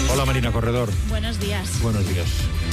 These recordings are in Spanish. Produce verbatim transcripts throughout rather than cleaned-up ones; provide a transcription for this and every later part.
Hola Marina Corredor. Buenos días. Buenos días.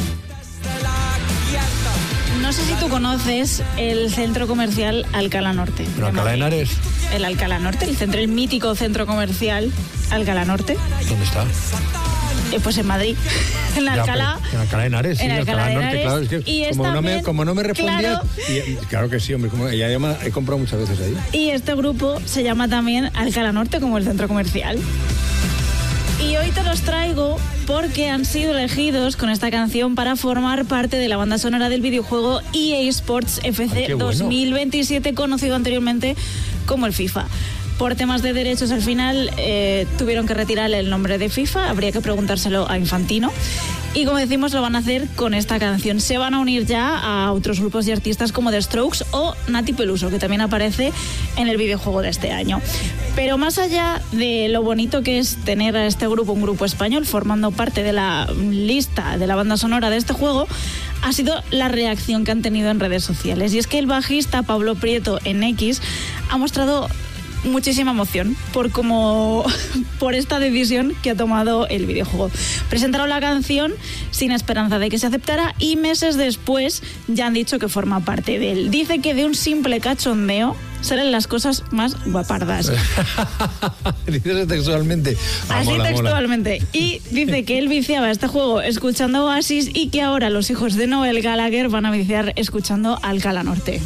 No sé si tú conoces el centro comercial Alcalá Norte. ¿Pero Alcalá de Henares? El Alcalá Norte, el centro, el mítico centro comercial Alcalá Norte. ¿Dónde está? Eh, pues en Madrid, en la Ya, Alcalá. En Alcalá de Henares, sí, en Alcalá de Norte, Henares, claro. Es que y es como, no también, me, como no me respondías... claro, y, claro que sí, hombre, como, ya llama, he comprado muchas veces ahí. Y este grupo se llama también Alcalá Norte, como el centro comercial. Y hoy te los traigo porque han sido elegidos con esta canción para formar parte de la banda sonora del videojuego E A Sports F C Ay, bueno. dos mil veintisiete, conocido anteriormente como el FIFA. Por temas de derechos, al final eh, tuvieron que retirar el nombre de FIFA, habría que preguntárselo a Infantino. Y como decimos, lo van a hacer con esta canción. Se van a unir ya a otros grupos y artistas como The Strokes o Nati Peluso, que también aparece en el videojuego de este año. Pero más allá de lo bonito que es tener a este grupo, un grupo español, formando parte de la lista de la banda sonora de este juego, ha sido la reacción que han tenido en redes sociales. Y es que el bajista Pablo Prieto en X ha mostrado muchísima emoción por como por esta decisión que ha tomado el videojuego. Presentaron la canción sin esperanza de que se aceptara y meses después ya han dicho que forma parte de él. Dice que de un simple cachondeo salen las cosas más guapardas. Dices textualmente. Ah, Así mola, textualmente. Mola. Y dice que él viciaba este juego escuchando Oasis y que ahora los hijos de Noel Gallagher van a viciar escuchando Alcalá Norte.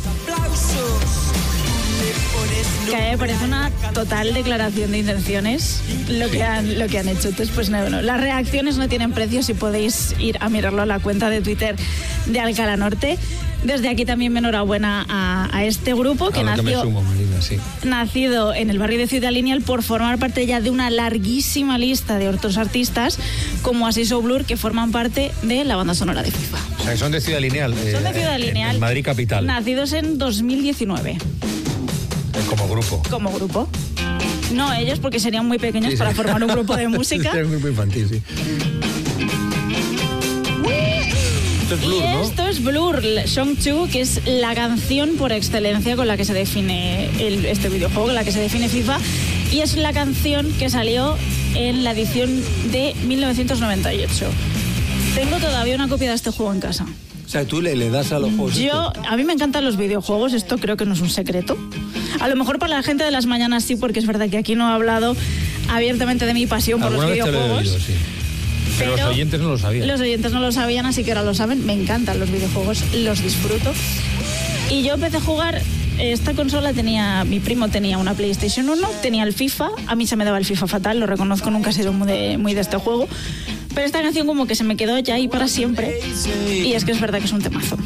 Que a mí me parece una total declaración de intenciones lo que han, lo que han hecho. Entonces, pues no, no, las reacciones no tienen precio si podéis ir a mirarlo a la cuenta de Twitter de Alcalá Norte. Desde aquí también mi enhorabuena a, a este grupo que, a lo nació, que me sumo, Marina, sí. nacido en el barrio de Ciudad Lineal por formar parte ya de una larguísima lista de otros artistas como Asís o Blur, que forman parte de la banda sonora de FIFA. O sea, son de Ciudad Lineal. Son de Ciudad eh, Lineal. En, en Madrid capital. Nacidos en dos mil diecinueve. Como grupo. Como grupo. No ellos, porque serían muy pequeños Sí, para sí. formar un grupo de música. Sería un grupo infantil, sí. Esto es Blur, y ¿no? esto es Blur, Song two, que es la canción por excelencia con la que se define el, este videojuego, con la que se define FIFA. Y es la canción que salió en la edición de mil novecientos noventa y ocho. Tengo todavía una copia de este juego en casa. O sea, tú le, le das a los juegos. Yo, a mí me encantan los videojuegos, esto creo que no es un secreto. A lo mejor para la gente de las mañanas sí, porque es verdad que aquí no he hablado abiertamente de mi pasión por los Alguna vez te lo he videojuegos. oído, sí. Pero, pero los oyentes no lo sabían. Los oyentes no lo sabían, así que ahora lo saben. Me encantan los videojuegos, los disfruto. Y yo empecé a jugar, esta consola tenía, mi primo tenía una PlayStation uno, tenía el FIFA, a mí se me daba el FIFA fatal, lo reconozco, nunca he sido muy de, muy de este juego. Pero esta canción como que se me quedó ya ahí para siempre. Y es que es verdad que es un temazo.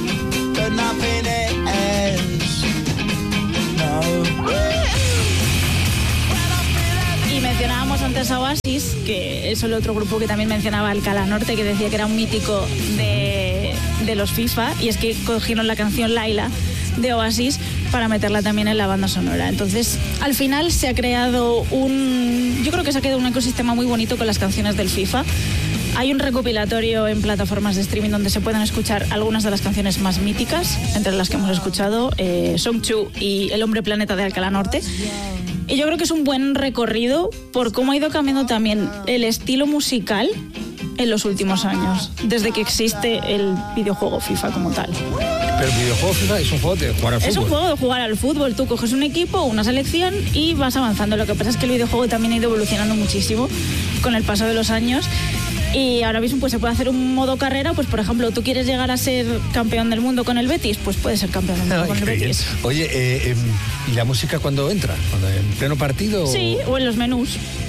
Y mencionábamos antes a Oasis, que es el otro grupo que también mencionaba Alcalá Norte, que decía que era un mítico de, de los FIFA. Y es que cogieron la canción Laila de Oasis para meterla también en la banda sonora. Entonces, al final se ha creado un... Yo creo que se ha creado un ecosistema muy bonito con las canciones del FIFA. Hay un recopilatorio en plataformas de streaming donde se pueden escuchar algunas de las canciones más míticas, entre las que hemos escuchado, eh, Song two y El Hombre Planeta de Alcalá Norte. Y yo creo que es un buen recorrido por cómo ha ido cambiando también el estilo musical en los últimos años, desde que existe el videojuego FIFA como tal. Pero el videojuego FIFA es un juego de jugar al fútbol. Es un juego de jugar al fútbol. Tú coges un equipo, una selección y vas avanzando. Lo que pasa es que el videojuego también ha ido evolucionando muchísimo con el paso de los años. Y ahora mismo pues se puede hacer un modo carrera, pues por ejemplo, tú quieres llegar a ser campeón del mundo con el Betis, pues puedes ser campeón del mundo Ay, con el Betis. bien. Oye, eh, eh, ¿y la música cuándo entra? ¿Cuando, ¿En pleno partido? Sí, o en los menús.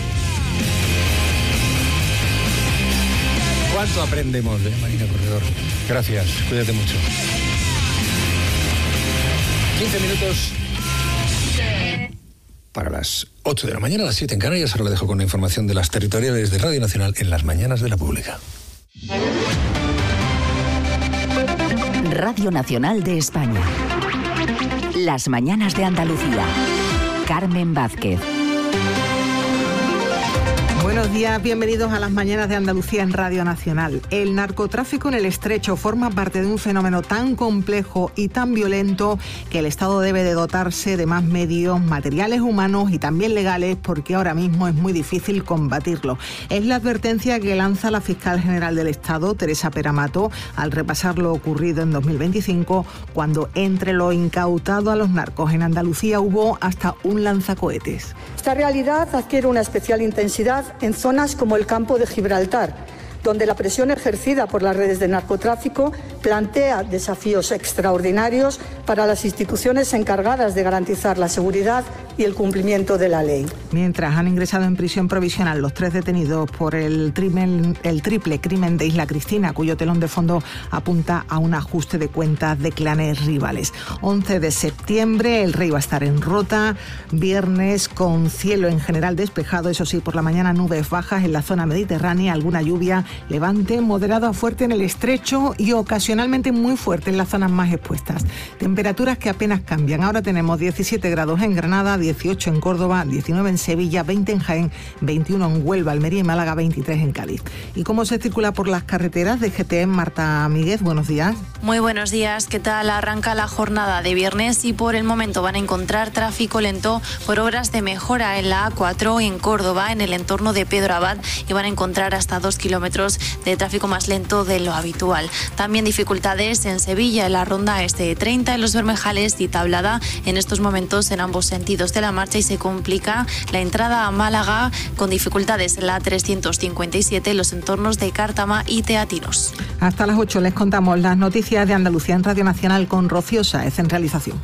¿Cuánto aprendemos de Marina Corredor? Gracias, cuídate mucho. quince minutos para las ocho de la mañana, a las siete en Canarias. Ahora le dejo con la información de las territoriales de Radio Nacional en las mañanas de la Pública. Radio Nacional de España. Las mañanas de Andalucía. Carmen Vázquez. Buenos días. Buenos días, bienvenidos a las mañanas de Andalucía en Radio Nacional. El narcotráfico en el Estrecho forma parte de un fenómeno tan complejo y tan violento que el Estado debe de dotarse de más medios materiales, humanos y también legales, porque ahora mismo es muy difícil combatirlo. Es la advertencia que lanza la fiscal general del Estado, Teresa Peramato, al repasar lo ocurrido en dos mil veinticinco, cuando entre lo incautado a los narcos en Andalucía hubo hasta un lanzacohetes. Esta realidad adquiere una especial intensidad en zonas como el campo de Gibraltar, donde la presión ejercida por las redes de narcotráfico plantea desafíos extraordinarios para las instituciones encargadas de garantizar la seguridad y el cumplimiento de la ley. Mientras han ingresado en prisión provisional los tres detenidos por el, trimen, el triple crimen de Isla Cristina, cuyo telón de fondo apunta a un ajuste de cuentas de clanes rivales. once de septiembre, el Rey va a estar en Rota, viernes con cielo en general despejado, eso sí, por la mañana nubes bajas en la zona mediterránea, alguna lluvia, levante moderado a fuerte en el Estrecho y ocasionalmente muy fuerte en las zonas más expuestas. Temperaturas que apenas cambian. Ahora tenemos diecisiete grados en Granada, dieciocho en Córdoba, diecinueve en Sevilla, veinte en Jaén, veintiuno en Huelva, Almería y Málaga, veintitrés en Cádiz. ¿Y cómo se circula por las carreteras de G T E? Marta Míguez, buenos días. Muy buenos días. ¿Qué tal? Arranca la jornada de viernes y por el momento van a encontrar tráfico lento por obras de mejora en la A cuatro en Córdoba, en el entorno de Pedro Abad, y van a encontrar hasta dos kilómetros de tráfico más lento de lo habitual. También dificultades en Sevilla, en la ronda este de treinta, en Los Bermejales y Tablada en estos momentos en ambos sentidos de la marcha, y se complica la entrada a Málaga con dificultades en la trescientos cincuenta y siete en los entornos de Cártama y Teatinos. Hasta las ocho les contamos las noticias de Andalucía en Radio Nacional con Rocío Sáez en realización.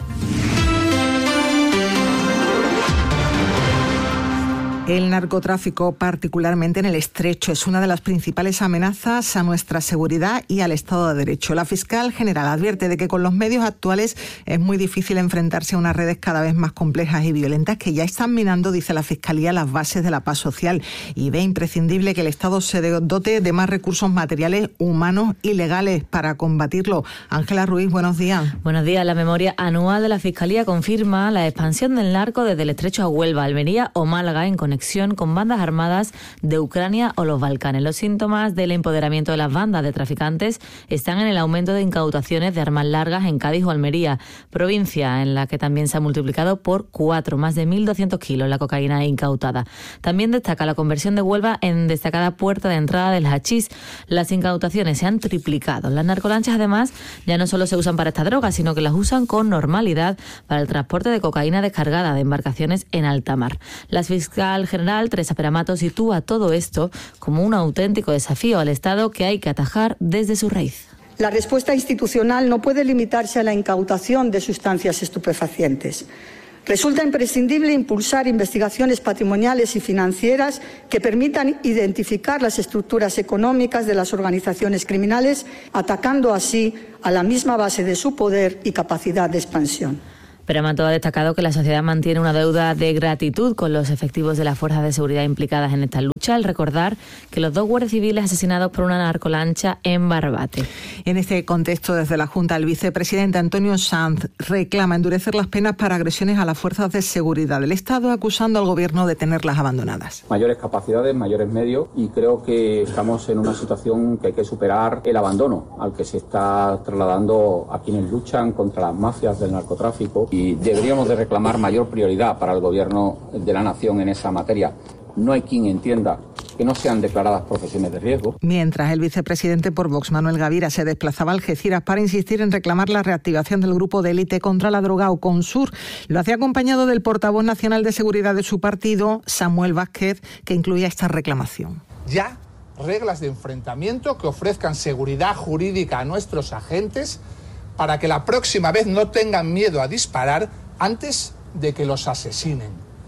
El narcotráfico, particularmente en el Estrecho, es una de las principales amenazas a nuestra seguridad y al Estado de Derecho. La fiscal general advierte de que con los medios actuales es muy difícil enfrentarse a unas redes cada vez más complejas y violentas que ya están minando, dice la Fiscalía, las bases de la paz social, y ve imprescindible que el Estado se dote de más recursos materiales, humanos y legales para combatirlo. Ángela Ruiz, buenos días. Buenos días. La memoria anual de la Fiscalía confirma la expansión del narco desde el Estrecho a Huelva, Almería o Málaga, en conexión con bandas armadas de Ucrania o los Balcanes. Los síntomas del empoderamiento de las bandas de traficantes están en el aumento de incautaciones de armas largas en Cádiz o Almería, provincia en la que también se ha multiplicado por cuatro, más de mil doscientos kilos la cocaína incautada. También destaca la conversión de Huelva en destacada puerta de entrada del hachís. Las incautaciones se han triplicado. Las narcolanchas, además, ya no solo se usan para esta droga, sino que las usan con normalidad para el transporte de cocaína descargada de embarcaciones en alta mar. La fiscal general Teresa Peramato sitúa todo esto como un auténtico desafío al Estado que hay que atajar desde su raíz. La respuesta institucional no puede limitarse a la incautación de sustancias estupefacientes. Resulta imprescindible impulsar investigaciones patrimoniales y financieras que permitan identificar las estructuras económicas de las organizaciones criminales, atacando así a la misma base de su poder y capacidad de expansión. Peramato ha destacado que la sociedad mantiene una deuda de gratitud con los efectivos de las fuerzas de seguridad implicadas en esta lucha, al recordar que los dos guardias civiles asesinados por una narcolancha en Barbate. En este contexto, desde la Junta, el vicepresidente Antonio Sanz reclama endurecer las penas para agresiones a las fuerzas de seguridad del Estado, acusando al Gobierno de tenerlas abandonadas. Mayores capacidades, mayores medios, y creo que estamos en una situación que hay que superar el abandono al que se está trasladando a quienes luchan contra las mafias del narcotráfico. Y deberíamos de reclamar mayor prioridad para el Gobierno de la Nación en esa materia. No hay quien entienda que no sean declaradas profesiones de riesgo. Mientras el vicepresidente por Vox, Manuel Gavira, se desplazaba a Algeciras para insistir en reclamar la reactivación del grupo de élite contra la droga Oconsur. Lo hacía acompañado del portavoz nacional de seguridad de su partido, Samuel Vázquez, que incluía esta reclamación. Ya reglas de enfrentamiento que ofrezcan seguridad jurídica a nuestros agentes para que la próxima vez no tengan miedo a disparar antes de que los asesinen.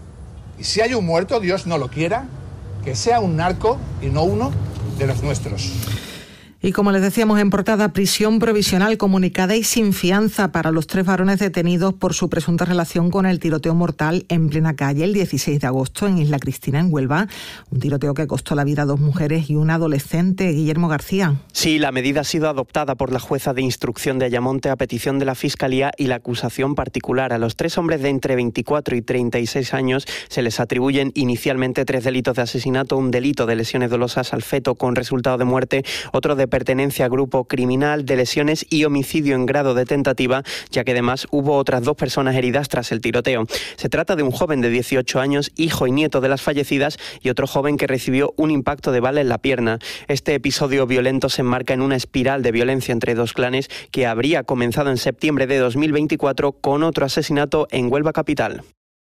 Y si hay un muerto, Dios no lo quiera, que sea un narco y no uno de los nuestros. Y como les decíamos en portada, prisión provisional comunicada y sin fianza para los tres varones detenidos por su presunta relación con el tiroteo mortal en plena calle el dieciséis de agosto en Isla Cristina, en Huelva. Un tiroteo que costó la vida a dos mujeres y un adolescente. Guillermo García. Sí, la medida ha sido adoptada por la jueza de instrucción de Ayamonte a petición de la Fiscalía y la acusación particular. A los tres hombres de entre veinticuatro y treinta y seis años se les atribuyen inicialmente tres delitos de asesinato, un delito de lesiones dolosas al feto con resultado de muerte, otro de pertenencia a grupo criminal, de lesiones y homicidio en grado de tentativa, ya que además hubo otras dos personas heridas tras el tiroteo. Se trata de un joven de dieciocho años, hijo y nieto de las fallecidas, y otro joven que recibió un impacto de bala en la pierna. Este episodio violento se enmarca en una espiral de violencia entre dos clanes que habría comenzado en septiembre de dos mil veinticuatro con otro asesinato en Huelva capital.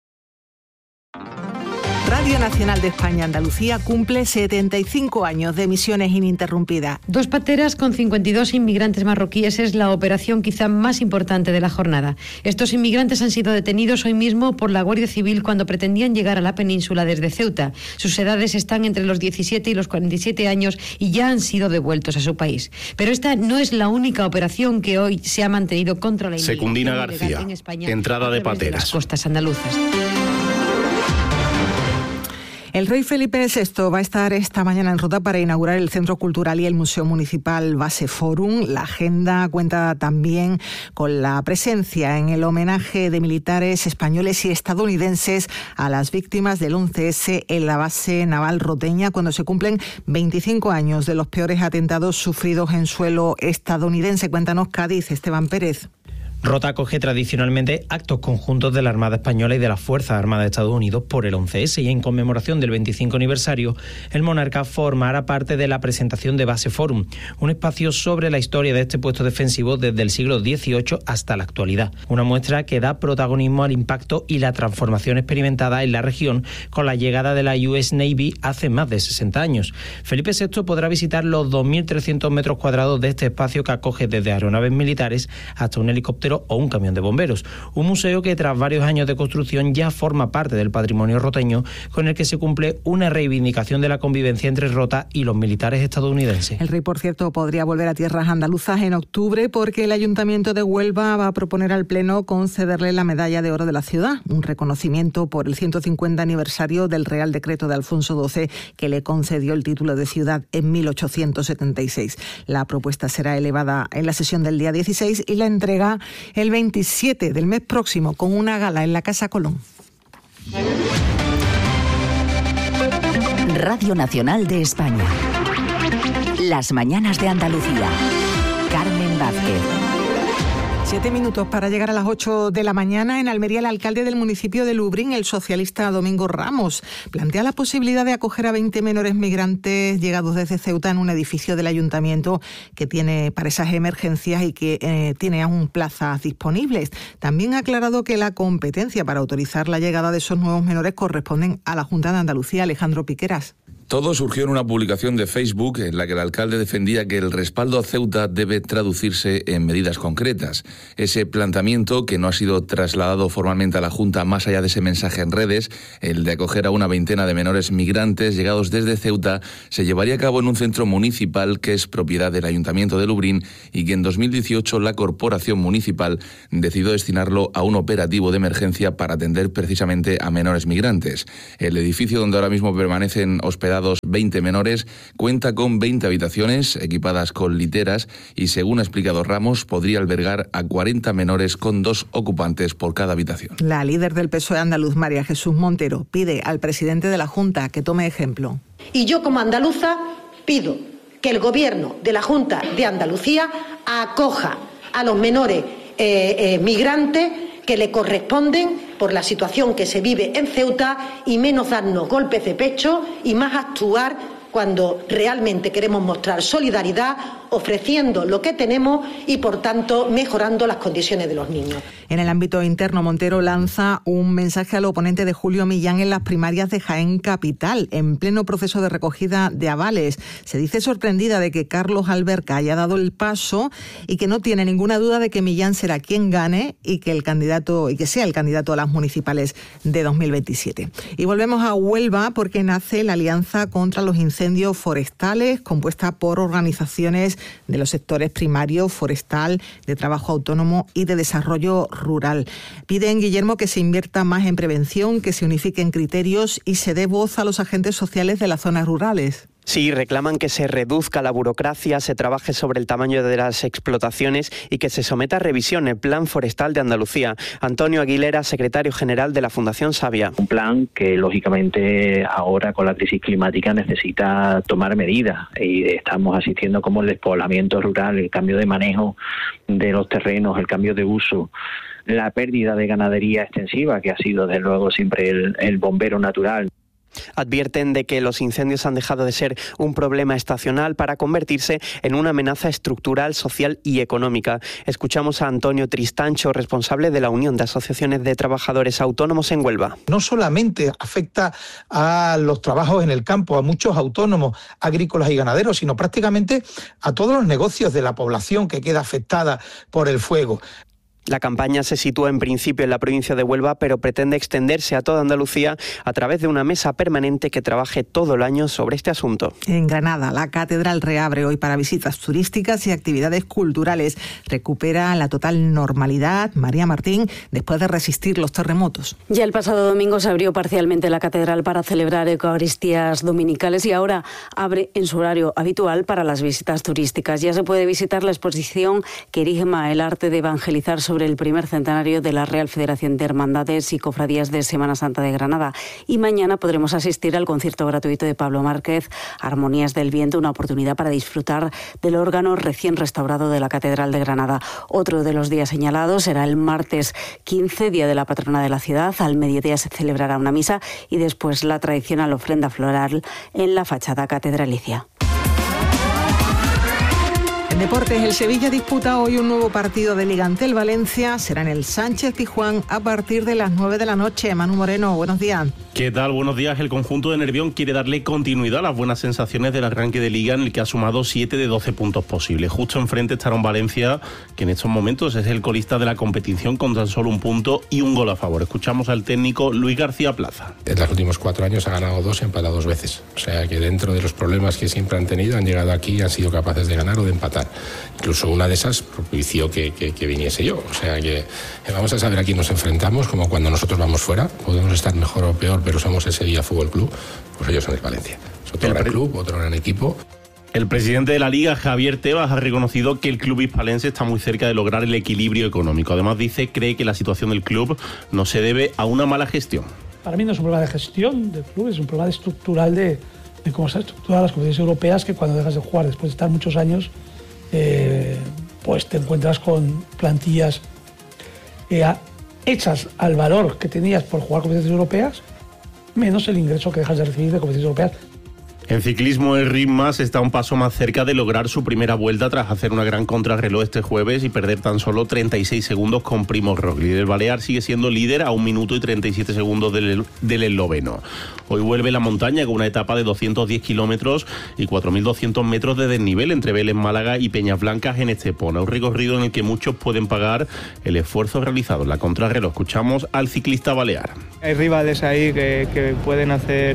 Radio Nacional de España Andalucía cumple setenta y cinco años de emisiones ininterrumpidas. Dos pateras con cincuenta y dos inmigrantes marroquíes es la operación quizá más importante de la jornada. Estos inmigrantes han sido detenidos hoy mismo por la Guardia Civil cuando pretendían llegar a la península desde Ceuta. Sus edades están entre los diecisiete y los cuarenta y siete años y ya han sido devueltos a su país. Pero esta no es la única operación que hoy se ha mantenido contra la inmigración Secundina García, en España, entrada de pateras. De las costas andaluzas. El rey Felipe sexto va a estar esta mañana en ruta para inaugurar el Centro Cultural y el Museo Municipal Base Forum. La agenda cuenta también con la presencia en el homenaje de militares españoles y estadounidenses a las víctimas del once ese en la base naval roteña, cuando se cumplen veinticinco años de los peores atentados sufridos en suelo estadounidense. Cuéntanos, Cádiz, Esteban Pérez. Rota acoge tradicionalmente actos conjuntos de la Armada Española y de las Fuerzas Armadas de Estados Unidos por el once ese, y en conmemoración del veinticinco aniversario, el monarca formará parte de la presentación de Base Forum, un espacio sobre la historia de este puesto defensivo desde el siglo dieciocho hasta la actualidad. Una muestra que da protagonismo al impacto y la transformación experimentada en la región con la llegada de la U S Navy hace más de sesenta años. Felipe sexto podrá visitar los dos mil trescientos metros cuadrados de este espacio que acoge desde aeronaves militares hasta un helicóptero o un camión de bomberos. Un museo que tras varios años de construcción ya forma parte del patrimonio roteño, con el que se cumple una reivindicación de la convivencia entre Rota y los militares estadounidenses. El rey, por cierto, podría volver a tierras andaluzas en octubre porque el Ayuntamiento de Huelva va a proponer al Pleno concederle la Medalla de Oro de la ciudad, un reconocimiento por el ciento cincuenta aniversario del Real Decreto de Alfonso doce que le concedió el título de ciudad en mil ochocientos setenta y seis. La propuesta será elevada en la sesión del día dieciséis y la entrega el veintisiete del mes próximo con una gala en la Casa Colón. Radio Nacional de España. Las mañanas de Andalucía. Carmen Vázquez. Siete minutos para llegar a las ocho de la mañana. En Almería, el alcalde del municipio de Lubrín, el socialista Domingo Ramos, plantea la posibilidad de acoger a veinte menores migrantes llegados desde Ceuta en un edificio del ayuntamiento que tiene para esas emergencias y que eh, tiene aún plazas disponibles. También ha aclarado que la competencia para autorizar la llegada de esos nuevos menores corresponden a la Junta de Andalucía. Alejandro Piqueras. Todo surgió en una publicación de Facebook en la que el alcalde defendía que el respaldo a Ceuta debe traducirse en medidas concretas. Ese planteamiento, que no ha sido trasladado formalmente a la Junta más allá de ese mensaje en redes, el de acoger a una veintena de menores migrantes llegados desde Ceuta, se llevaría a cabo en un centro municipal que es propiedad del Ayuntamiento de Lubrín y que en dos mil dieciocho la Corporación Municipal decidió destinarlo a un operativo de emergencia para atender precisamente a menores migrantes. El edificio donde ahora mismo permanecen hospedados veinte menores cuenta con veinte habitaciones equipadas con literas y, según ha explicado Ramos, podría albergar a cuarenta menores con dos ocupantes por cada habitación. La líder del P S O E andaluz, María Jesús Montero, pide al presidente de la Junta que tome ejemplo. Y yo, como andaluza, pido que el Gobierno de la Junta de Andalucía acoja a los menores eh, eh, migrantes que le corresponden por la situación que se vive en Ceuta y menos darnos golpes de pecho y más actuar cuando realmente queremos mostrar solidaridad, ofreciendo lo que tenemos y, por tanto, mejorando las condiciones de los niños. En el ámbito interno, Montero lanza un mensaje al oponente de Julio Millán en las primarias de Jaén Capital, en pleno proceso de recogida de avales. Se dice sorprendida de que Carlos Alberca haya dado el paso y que no tiene ninguna duda de que Millán será quien gane y que el candidato y que sea el candidato a las municipales de dos mil veintisiete. Y volvemos a Huelva porque nace la Alianza contra los Incendios incendios forestales, compuesta por organizaciones de los sectores primario, forestal, de trabajo autónomo y de desarrollo rural. Piden, Guillermo, que se invierta más en prevención, que se unifiquen criterios y se dé voz a los agentes sociales de las zonas rurales. Sí, reclaman que se reduzca la burocracia, se trabaje sobre el tamaño de las explotaciones y que se someta a revisión el Plan Forestal de Andalucía. Antonio Aguilera, secretario general de la Fundación Savia. Un plan que, lógicamente, ahora con la crisis climática necesita tomar medidas y estamos asistiendo como el despoblamiento rural, el cambio de manejo de los terrenos, el cambio de uso, la pérdida de ganadería extensiva, que ha sido, desde luego, siempre el, el bombero natural. Advierten de que los incendios han dejado de ser un problema estacional para convertirse en una amenaza estructural, social y económica. Escuchamos a Antonio Tristancho, responsable de la Unión de Asociaciones de Trabajadores Autónomos en Huelva. No solamente afecta a los trabajos en el campo, a muchos autónomos, agrícolas y ganaderos, sino prácticamente a todos los negocios de la población que queda afectada por el fuego. La campaña se sitúa en principio en la provincia de Huelva, pero pretende extenderse a toda Andalucía a través de una mesa permanente que trabaje todo el año sobre este asunto. En Granada, la catedral reabre hoy para visitas turísticas y actividades culturales. Recupera la total normalidad, María Martín, después de resistir los terremotos. Ya el pasado domingo se abrió parcialmente la catedral para celebrar eucaristías dominicales y ahora abre en su horario habitual para las visitas turísticas. Ya se puede visitar la exposición Querigma, el arte de evangelizar sobre el primer centenario de la Real Federación de Hermandades y Cofradías de Semana Santa de Granada. Y mañana podremos asistir al concierto gratuito de Pablo Márquez, Armonías del Viento, una oportunidad para disfrutar del órgano recién restaurado de la Catedral de Granada. Otro de los días señalados será el martes quince, día de la patrona de la ciudad. Al mediodía se celebrará una misa y después la tradicional ofrenda floral en la fachada catedralicia. En deportes, el Sevilla disputa hoy un nuevo partido de Liga ante el Valencia. Será en el Sánchez Pizjuán a partir de las nueve de la noche. Manu Moreno, buenos días. ¿Qué tal? Buenos días. El conjunto de Nervión quiere darle continuidad a las buenas sensaciones del arranque de Liga, en el que ha sumado siete de doce puntos posibles. Justo enfrente estará un Valencia que en estos momentos es el colista de la competición con tan solo un punto y un gol a favor. Escuchamos al técnico Luis García Plaza. En los últimos cuatro años ha ganado dos y empatado dos veces. O sea que dentro de los problemas que siempre han tenido, han llegado aquí y han sido capaces de ganar o de empatar. Incluso una de esas propició que, que, que viniese yo. O sea que vamos a saber a quién nos enfrentamos, como cuando nosotros vamos fuera. Podemos estar mejor o peor, pero somos ese Sevilla Fútbol Club. Pues ellos son el Valencia. Es otro gran club, otro gran equipo. El presidente de la Liga, Javier Tebas, ha reconocido que el club hispalense está muy cerca de lograr el equilibrio económico. Además, dice, cree que la situación del club no se debe a una mala gestión. Para mí no es un problema de gestión del club, es un problema estructural de, de cómo están estructuradas las competiciones europeas, que cuando dejas de jugar después de estar muchos años, eh, pues te encuentras con plantillas eh, hechas al valor que tenías por jugar competiciones europeas, menos el ingreso que dejas de recibir de competiciones europeas. En ciclismo, el Ritmas está un paso más cerca de lograr su primera vuelta tras hacer una gran contrarreloj este jueves y perder tan solo treinta y seis segundos con Primož Roglič. El balear sigue siendo líder a un minuto y treinta y siete segundos del, del esloveno. Hoy vuelve la montaña con una etapa de doscientos diez kilómetros y cuatro mil doscientos metros de desnivel entre Vélez, Málaga y Peñas Blancas en Estepona. Un recorrido en el que muchos pueden pagar el esfuerzo realizado en la contrarreloj. Escuchamos al ciclista balear. Hay rivales ahí que, que pueden hacer...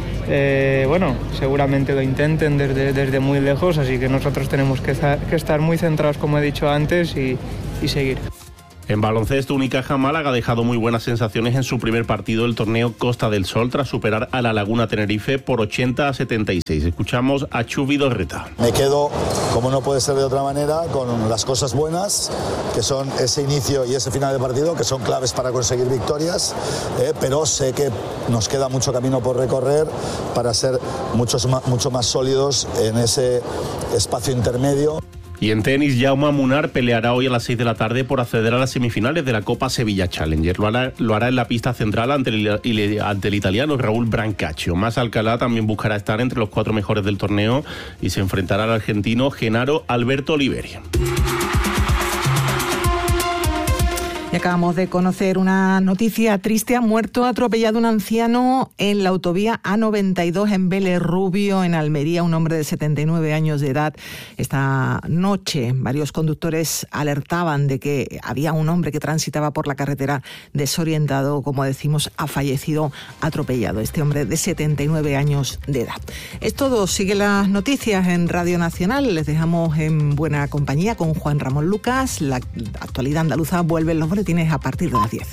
Eh, bueno, seguramente lo intenten desde, desde muy lejos, así que nosotros tenemos que, que estar muy centrados, como he dicho antes, y, y seguir. En baloncesto, Unicaja Málaga ha dejado muy buenas sensaciones en su primer partido del torneo Costa del Sol tras superar a la Laguna Tenerife por ochenta a setenta y seis. Escuchamos a Chubi Dorreta. Me quedo, como no puede ser de otra manera, con las cosas buenas, que son ese inicio y ese final de partido, que son claves para conseguir victorias, eh, pero sé que nos queda mucho camino por recorrer para ser muchos más, mucho más sólidos en ese espacio intermedio. Y en tenis, Jaume Munar peleará hoy a las seis de la tarde por acceder a las semifinales de la Copa Sevilla Challenger. Lo hará, lo hará en la pista central ante el, ante el italiano Raúl Brancaccio. Más Alcalá también buscará estar entre los cuatro mejores del torneo y se enfrentará al argentino Genaro Alberto Oliveri. Y acabamos de conocer una noticia triste. Ha muerto atropellado un anciano en la autovía A noventa y dos en Vélez Rubio, en Almería, un hombre de setenta y nueve años de edad. Esta noche varios conductores alertaban de que había un hombre que transitaba por la carretera desorientado. Como decimos, ha fallecido atropellado este hombre de setenta y nueve años de edad. Es todo. Sigue las noticias en Radio Nacional. Les dejamos en buena compañía con Juan Ramón Lucas. La actualidad andaluza vuelve en los boletines a partir de las diez.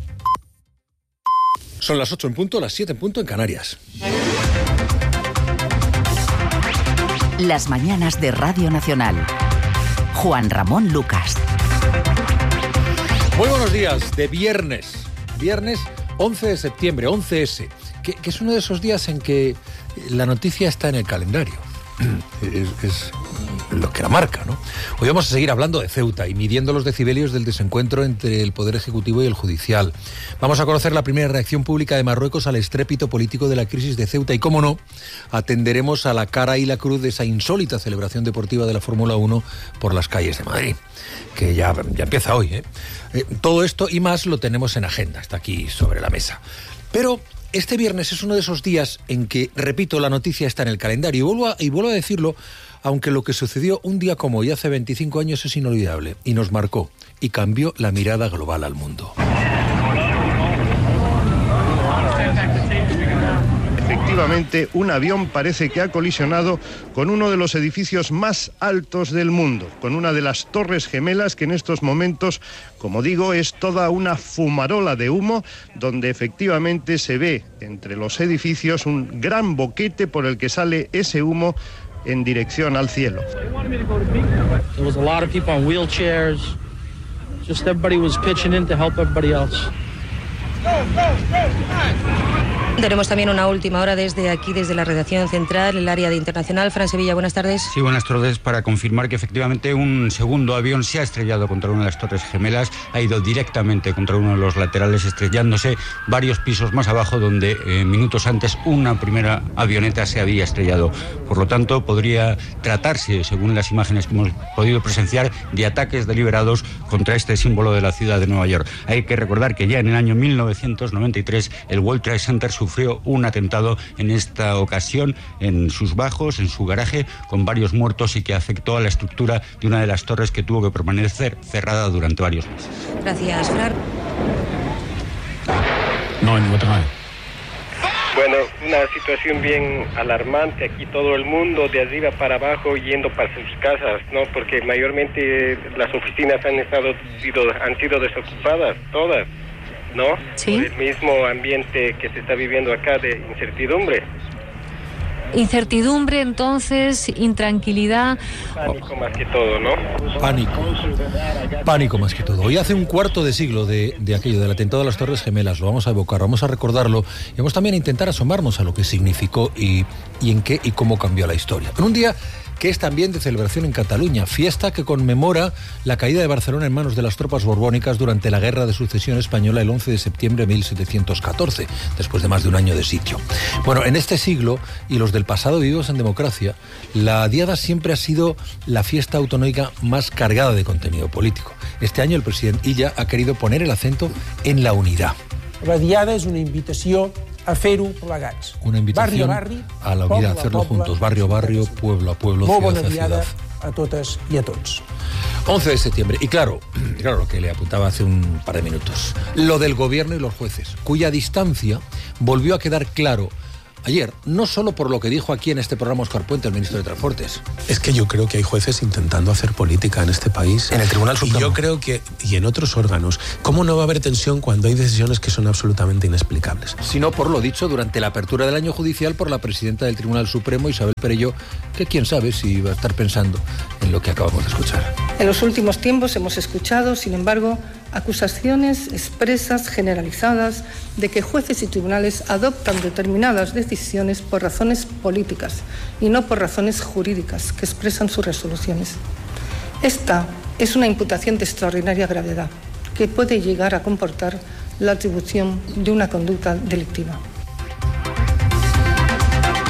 Son las ocho en punto, las siete en punto en Canarias. Las mañanas de Radio Nacional. Juan Ramón Lucas. Muy buenos días, de viernes. Viernes once de septiembre, once ese, que, que es uno de esos días en que la noticia está en el calendario. Es, es lo que la marca, ¿no? Hoy vamos a seguir hablando de Ceuta y midiendo los decibelios del desencuentro entre el Poder Ejecutivo y el Judicial. Vamos a conocer la primera reacción pública de Marruecos al estrépito político de la crisis de Ceuta y, cómo no, atenderemos a la cara y la cruz de esa insólita celebración deportiva de la Fórmula uno por las calles de Madrid, que ya, ya empieza hoy, ¿eh? Eh, todo esto y más lo tenemos en agenda, está aquí sobre la mesa. Pero este viernes es uno de esos días en que, repito, la noticia está en el calendario. Y vuelvo a, y vuelvo a decirlo, aunque lo que sucedió un día como hoy, hace veinticinco años, es inolvidable y nos marcó y cambió la mirada global al mundo. Efectivamente, un avión parece que ha colisionado con uno de los edificios más altos del mundo, con una de las torres gemelas que en estos momentos, como digo, es toda una fumarola de humo, donde efectivamente se ve entre los edificios un gran boquete por el que sale ese humo en dirección al cielo. There was a lot of people on wheelchairs. Just everybody was pitching in to help everybody else. Tenemos también una última hora desde aquí, desde la redacción central, el área de internacional. Fran Sevilla, buenas tardes. Sí, buenas tardes, para confirmar que efectivamente un segundo avión se ha estrellado contra una de las torres gemelas, ha ido directamente contra uno de los laterales, estrellándose varios pisos más abajo, donde eh, minutos antes una primera avioneta se había estrellado. Por lo tanto, podría tratarse, según las imágenes que hemos podido presenciar, de ataques deliberados contra este símbolo de la ciudad de Nueva York. Hay que recordar que ya en el año mil novecientos noventa y tres el World Trade Center sufrió un atentado, en esta ocasión en sus bajos, en su garaje, con varios muertos, y que afectó a la estructura de una de las torres, que tuvo que permanecer cerrada durante varios meses. Gracias, Fran. No, en Guatemala. Bueno, una situación bien alarmante aquí, todo el mundo de arriba para abajo yendo para sus casas, ¿no? Porque mayormente las oficinas han estado sido, han sido desocupadas, todas, ¿no? Sí. Por el mismo ambiente que se está viviendo acá de incertidumbre. Incertidumbre, entonces, intranquilidad. Pánico más que todo, ¿no? Pánico. Pánico más que todo. Hoy hace un cuarto de siglo de, de aquello, del atentado a las Torres Gemelas. Lo vamos a evocar, vamos a recordarlo y vamos también a intentar asomarnos a lo que significó y, y en qué y cómo cambió la historia. En un día que es también de celebración en Cataluña, fiesta que conmemora la caída de Barcelona en manos de las tropas borbónicas durante la Guerra de Sucesión Española el once de septiembre de mil setecientos catorce, después de más de un año de sitio. Bueno, en este siglo y los del pasado vividos en democracia, la Diada siempre ha sido la fiesta autonómica más cargada de contenido político. Este año el presidente Illa ha querido poner el acento en la unidad. La Diada és una invitació a fer-ho plegats. Una invitación barri a, barri, a la unidad, a hacerlo poble, juntos, barrio a barrio, pueblo a pueblo, Molt ciudad a ciudad. A totes i a tots. once de septiembre. Y claro, claro, lo que le apuntaba hace un par de minutos, lo del gobierno y los jueces, cuya distancia volvió a quedar claro ayer, no solo por lo que dijo aquí en este programa Óscar Puente, el ministro de Transportes. Es que yo creo que hay jueces intentando hacer política en este país. En el Tribunal Supremo. Y yo creo que, y en otros órganos, ¿cómo no va a haber tensión cuando hay decisiones que son absolutamente inexplicables? Sino por lo dicho durante la apertura del año judicial por la presidenta del Tribunal Supremo, Isabel Perelló, que quién sabe si va a estar pensando en lo que acabamos de escuchar. En los últimos tiempos hemos escuchado, sin embargo, acusaciones expresas, generalizadas, de que jueces y tribunales adoptan determinadas decisiones por razones políticas y no por razones jurídicas que expresan sus resoluciones. Esta es una imputación de extraordinaria gravedad que puede llegar a comportar la atribución de una conducta delictiva.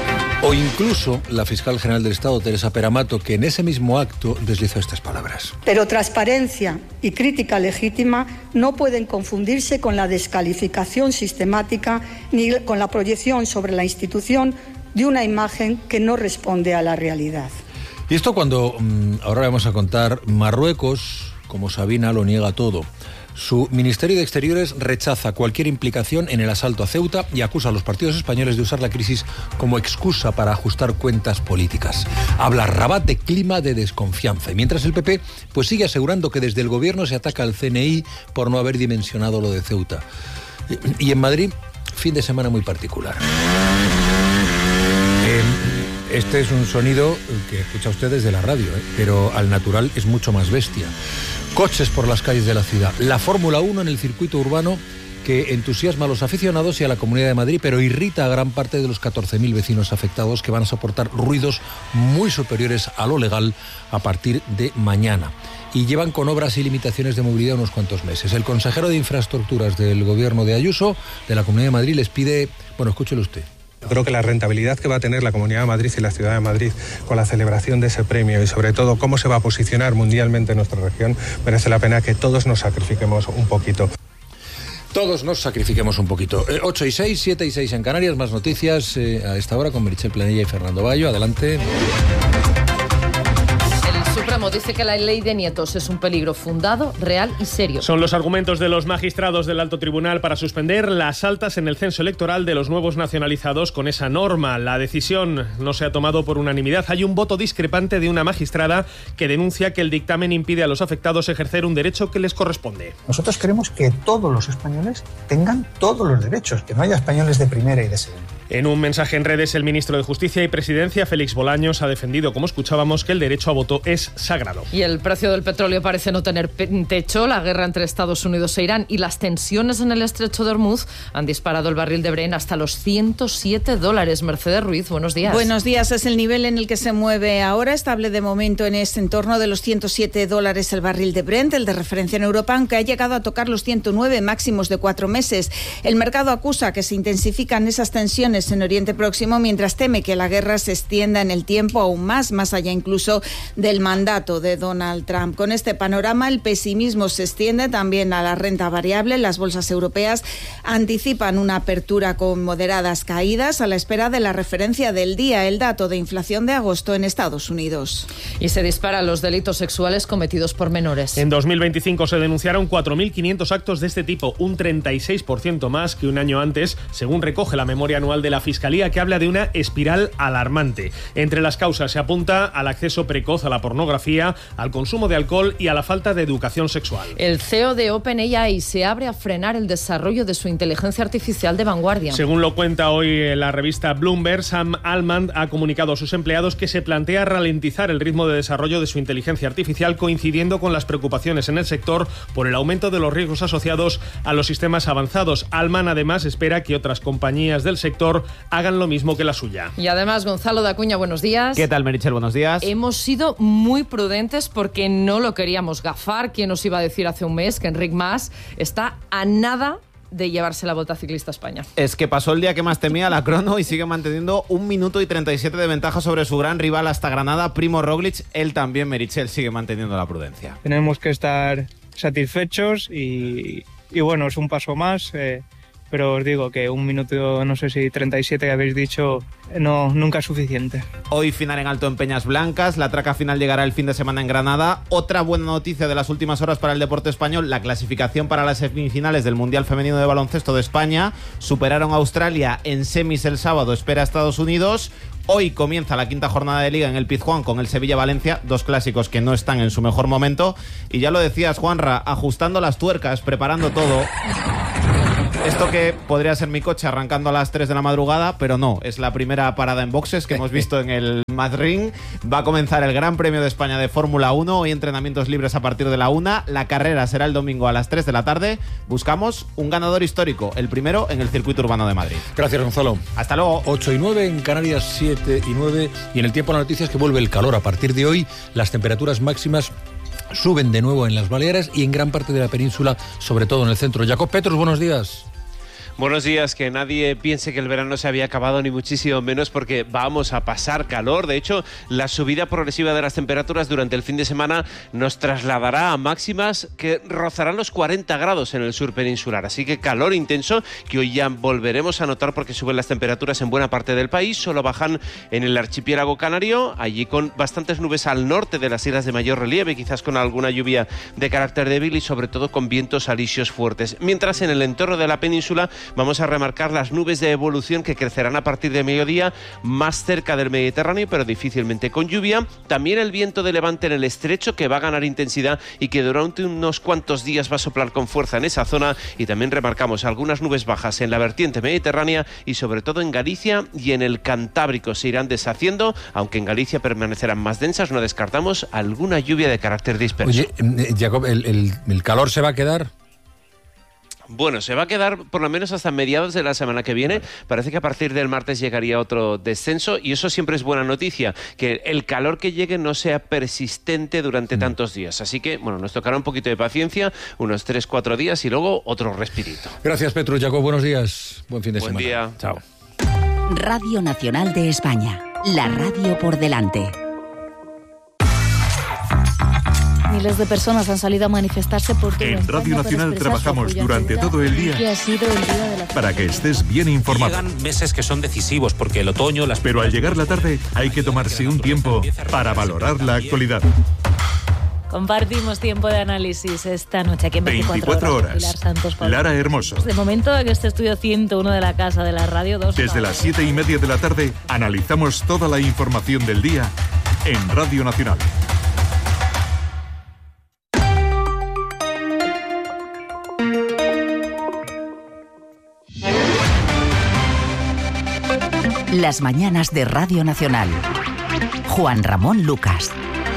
O incluso la fiscal general del Estado, Teresa Peramato, que en ese mismo acto deslizó estas palabras. Pero transparencia y crítica legítima no pueden confundirse con la descalificación sistemática ni con la proyección sobre la institución de una imagen que no responde a la realidad. Y esto cuando, ahora vamos a contar, Marruecos, como Sabina, lo niega todo. Su Ministerio de Exteriores rechaza cualquier implicación en el asalto a Ceuta y acusa a los partidos españoles de usar la crisis como excusa para ajustar cuentas políticas. Habla Rabat de clima de desconfianza. Y mientras el P P pues sigue asegurando que desde el gobierno se ataca al C N I por no haber dimensionado lo de Ceuta. Y en Madrid, fin de semana muy particular. Eh, este es un sonido que escucha usted desde la radio, ¿eh? Pero al natural es mucho más bestia. Coches por las calles de la ciudad. La Fórmula uno en el circuito urbano que entusiasma a los aficionados y a la Comunidad de Madrid, pero irrita a gran parte de los catorce mil vecinos afectados que van a soportar ruidos muy superiores a lo legal a partir de mañana. Y llevan con obras y limitaciones de movilidad unos cuantos meses. El consejero de Infraestructuras del gobierno de Ayuso, de la Comunidad de Madrid, les pide... Bueno, escúchelo usted. Creo que la rentabilidad que va a tener la Comunidad de Madrid y la Ciudad de Madrid con la celebración de ese premio y sobre todo cómo se va a posicionar mundialmente nuestra región, merece la pena que todos nos sacrifiquemos un poquito. Todos nos sacrifiquemos un poquito. Eh, ocho y seis, siete y seis en Canarias, más noticias eh, a esta hora con Meritxell Planella y Fernando Bayo. Adelante. El Supremo dice que la ley de nietos es un peligro fundado, real y serio. Son los argumentos de los magistrados del Alto Tribunal para suspender las altas en el censo electoral de los nuevos nacionalizados con esa norma. La decisión no se ha tomado por unanimidad. Hay un voto discrepante de una magistrada que denuncia que el dictamen impide a los afectados ejercer un derecho que les corresponde. Nosotros queremos que todos los españoles tengan todos los derechos, que no haya españoles de primera y de segunda. En un mensaje en redes, el ministro de Justicia y Presidencia, Félix Bolaños, ha defendido, como escuchábamos, que el derecho a voto es sagrado. Y el precio del petróleo parece no tener techo. La guerra entre Estados Unidos e Irán y las tensiones en el estrecho de Hormuz han disparado el barril de Brent hasta los ciento siete dólares. Mercedes Ruiz, buenos días. Buenos días. Es el nivel en el que se mueve ahora, estable de momento en ese entorno de los ciento siete dólares el barril de Brent, el de referencia en Europa, aunque ha llegado a tocar los ciento nueve máximos de cuatro meses. El mercado acusa que se intensifican esas tensiones en Oriente Próximo, mientras teme que la guerra se extienda en el tiempo aún más, más allá incluso del mandato de Donald Trump. Con este panorama, el pesimismo se extiende también a la renta variable. Las bolsas europeas anticipan una apertura con moderadas caídas a la espera de la referencia del día, el dato de inflación de agosto en Estados Unidos. Y se disparan los delitos sexuales cometidos por menores. En dos mil veinticinco se denunciaron cuatro mil quinientos actos de este tipo, un treinta y seis por ciento más que un año antes, según recoge la memoria anual de la Fiscalía, que habla de una espiral alarmante. Entre las causas se apunta al acceso precoz a la pornografía, al consumo de alcohol y a la falta de educación sexual. El C E O de OpenAI se abre a frenar el desarrollo de su inteligencia artificial de vanguardia. Según lo cuenta hoy la revista Bloomberg, Sam Altman ha comunicado a sus empleados que se plantea ralentizar el ritmo de desarrollo de su inteligencia artificial, coincidiendo con las preocupaciones en el sector por el aumento de los riesgos asociados a los sistemas avanzados. Altman además espera que otras compañías del sector hagan lo mismo que la suya. Y además, Gonzalo de Acuña, buenos días. ¿Qué tal, Meritxell? Buenos días. Hemos sido muy prudentes porque no lo queríamos gafar. ¿Quién nos iba a decir hace un mes que Enric Mas está a nada de llevarse la Volta Ciclista a España? Es que pasó el día que más temía la crono y sigue manteniendo un minuto y treinta y siete de ventaja sobre su gran rival hasta Granada, Primo Roglic. Él también, Meritxell, sigue manteniendo la prudencia. Tenemos que estar satisfechos y, y bueno, es un paso más. Eh, pero os digo que un minuto, no sé si treinta y siete que habéis dicho, no, nunca es suficiente. Hoy final en alto en Peñas Blancas, la traca final llegará el fin de semana en Granada. Otra buena noticia de las últimas horas para el deporte español, la clasificación para las semifinales del Mundial Femenino de Baloncesto de España. Superaron a Australia en semis el sábado, espera a Estados Unidos. Hoy comienza la quinta jornada de Liga en el Pizjuán con el Sevilla-Valencia, dos clásicos que no están en su mejor momento. Y ya lo decías, Juanra, ajustando las tuercas, preparando todo. Esto que podría ser mi coche arrancando a las tres de la madrugada, pero no, es la primera parada en boxes que hemos visto en el Madrid. Va a comenzar el Gran Premio de España de Fórmula uno, hoy entrenamientos libres a partir de la una, la carrera será el domingo a las tres de la tarde. Buscamos un ganador histórico, el primero en el circuito urbano de Madrid. Gracias, Gonzalo. Hasta luego. ocho y nueve en Canarias, siete y nueve, y en el tiempo de las noticias que vuelve el calor. A partir de hoy, las temperaturas máximas suben de nuevo en las Baleares y en gran parte de la península, sobre todo en el centro. Jacob Petrus, buenos días. Buenos días, que nadie piense que el verano se había acabado, ni muchísimo menos, porque vamos a pasar calor. De hecho, la subida progresiva de las temperaturas durante el fin de semana nos trasladará a máximas que rozarán los cuarenta grados en el sur peninsular. Así que calor intenso que hoy ya volveremos a notar porque suben las temperaturas en buena parte del país. Solo bajan en el archipiélago canario, allí con bastantes nubes al norte de las islas de mayor relieve, quizás con alguna lluvia de carácter débil y sobre todo con vientos alisios fuertes. Mientras en el entorno de la península vamos a remarcar las nubes de evolución que crecerán a partir de mediodía más cerca del Mediterráneo, pero difícilmente con lluvia. También el viento de levante en el estrecho, que va a ganar intensidad y que durante unos cuantos días va a soplar con fuerza en esa zona. Y también remarcamos algunas nubes bajas en la vertiente mediterránea y sobre todo en Galicia y en el Cantábrico. Se irán deshaciendo, aunque en Galicia permanecerán más densas. No descartamos alguna lluvia de carácter disperso. Oye, Jacob, ¿el, el, el calor se va a quedar? Bueno, se va a quedar por lo menos hasta mediados de la semana que viene. Parece que a partir del martes llegaría otro descenso y eso siempre es buena noticia, que el calor que llegue no sea persistente durante tantos días. Así que, bueno, nos tocará un poquito de paciencia, unos tres, cuatro días y luego otro respirito. Gracias, Petru. Jacob, buenos días. Buen fin de Buen semana. día. Chao. Radio Nacional de España. La radio por delante. Miles de personas han salido a manifestarse por todo En Radio Nacional trabajamos durante todo el día para que estés bien informado. Llegan meses que son decisivos porque el otoño... Las... Pero al llegar la tarde hay que tomarse un tiempo para valorar la actualidad. Compartimos tiempo de análisis esta noche aquí en veinticuatro horas. Pilar Santos, Lara Hermoso. De momento, en este estudio ciento uno de la Casa de la Radio dos. Desde las siete y media de la tarde analizamos toda la información del día en Radio Nacional. Las mañanas de Radio Nacional. Juan Ramón Lucas.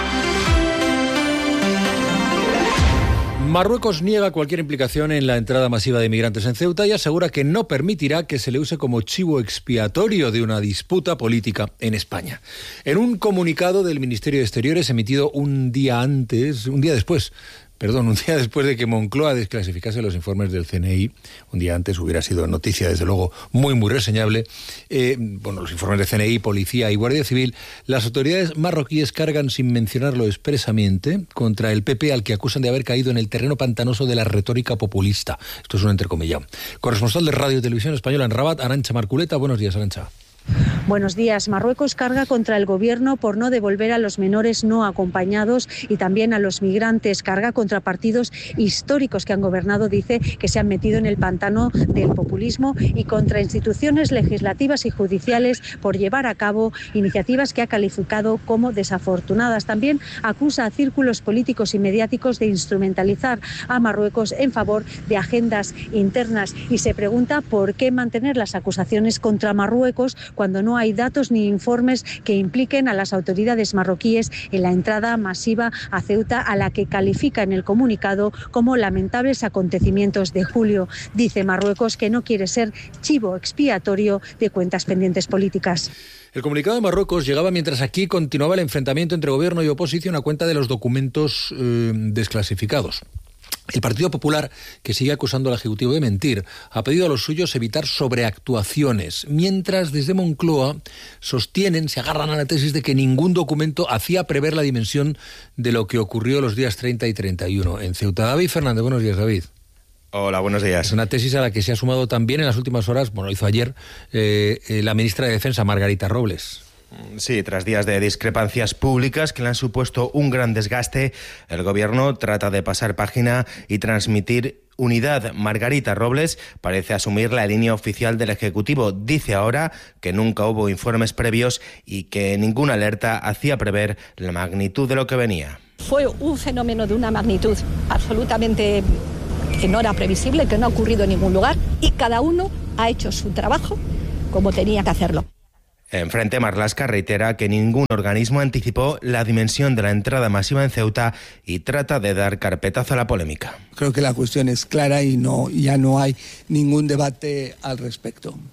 Marruecos niega cualquier implicación en la entrada masiva de migrantes en Ceuta y asegura que no permitirá que se le use como chivo expiatorio de una disputa política en España. En un comunicado del Ministerio de Exteriores emitido un día antes, un día después, Perdón, un día después de que Moncloa desclasificase los informes del C N I, un día antes hubiera sido noticia, desde luego, muy, muy reseñable. Eh, bueno, los informes del C N I, Policía y Guardia Civil, las autoridades marroquíes cargan, sin mencionarlo expresamente, contra el P P, al que acusan de haber caído en el terreno pantanoso de la retórica populista. Esto es un entrecomillado. Corresponsal de Radio y Televisión Española en Rabat, Arantxa Marculeta. Buenos días, Arantxa. Buenos días. Marruecos carga contra el gobierno por no devolver a los menores no acompañados y también a los migrantes. Carga contra partidos históricos que han gobernado, dice, que se han metido en el pantano del populismo, y contra instituciones legislativas y judiciales por llevar a cabo iniciativas que ha calificado como desafortunadas. También acusa a círculos políticos y mediáticos de instrumentalizar a Marruecos en favor de agendas internas y se pregunta por qué mantener las acusaciones contra Marruecos cuando no hay datos ni informes que impliquen a las autoridades marroquíes en la entrada masiva a Ceuta, a la que califica en el comunicado como lamentables acontecimientos de julio. Dice Marruecos que no quiere ser chivo expiatorio de cuentas pendientes políticas. El comunicado de Marruecos llegaba mientras aquí continuaba el enfrentamiento entre gobierno y oposición a cuenta de los documentos eh, desclasificados. El Partido Popular, que sigue acusando al Ejecutivo de mentir, ha pedido a los suyos evitar sobreactuaciones, mientras desde Moncloa sostienen, se agarran a la tesis de que ningún documento hacía prever la dimensión de lo que ocurrió los días treinta y treinta y uno en Ceuta. David Fernández, buenos días, David. Hola, buenos días. Es una tesis a la que se ha sumado también en las últimas horas, bueno, lo hizo ayer, eh, eh, la ministra de Defensa, Margarita Robles. Sí, tras días de discrepancias públicas que le han supuesto un gran desgaste, el Gobierno trata de pasar página y transmitir unidad. Margarita Robles parece asumir la línea oficial del Ejecutivo. Dice ahora que nunca hubo informes previos y que ninguna alerta hacía prever la magnitud de lo que venía. Fue un fenómeno de una magnitud absolutamente que no era previsible, que no ha ocurrido en ningún lugar, y cada uno ha hecho su trabajo como tenía que hacerlo. Enfrente, Marlaska reitera que ningún organismo anticipó la dimensión de la entrada masiva en Ceuta y trata de dar carpetazo a la polémica. Creo que la cuestión es clara y no, ya no hay ningún debate al respecto.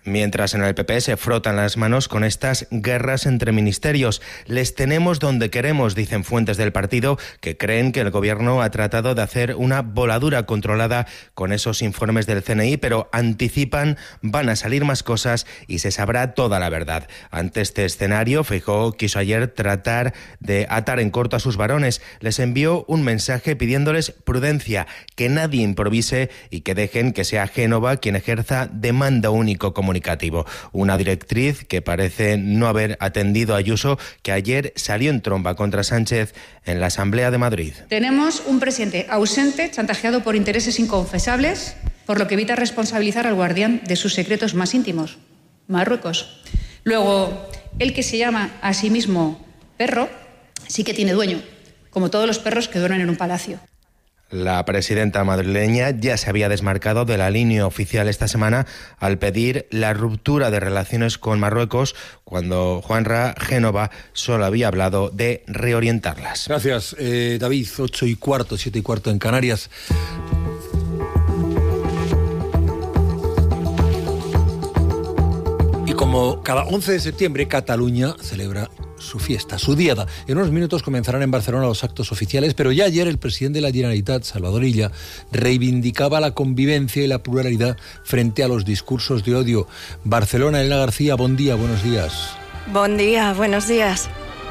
Mientras en el P P se frotan las manos con estas guerras entre ministerios. Les tenemos donde queremos, dicen fuentes del partido, que creen que el gobierno ha tratado de hacer una voladura controlada con esos informes del C N I, pero anticipan, van a salir más cosas y se sabrá toda la verdad. Ante este escenario, Feijóo quiso ayer tratar de atar en corto a sus varones. Les envió un mensaje pidiéndoles prudencia, que nadie improvise y que dejen que sea Génova quien ejerza de mando único comunitario. Una directriz que parece no haber atendido a Ayuso, que ayer salió en tromba contra Sánchez en la Asamblea de Madrid. Tenemos un presidente ausente, chantajeado por intereses inconfesables, por lo que evita responsabilizar al guardián de sus secretos más íntimos, Marruecos. Luego, el que se llama a sí mismo perro, sí que tiene dueño, como todos los perros que duermen en un palacio. La presidenta madrileña ya se había desmarcado de la línea oficial esta semana al pedir la ruptura de relaciones con Marruecos, cuando Juanra Génova solo había hablado de reorientarlas. Gracias, eh, David. Ocho y cuarto, siete y cuarto en Canarias. Y como cada once de septiembre, Cataluña celebra su fiesta, su diada. En unos minutos comenzarán en Barcelona los actos oficiales, pero ya ayer el presidente de la Generalitat, Salvador Illa, reivindicaba la convivencia y la pluralidad frente a los discursos de odio. Barcelona, Elena García, buen día, buenos días. Buen día, buenos días.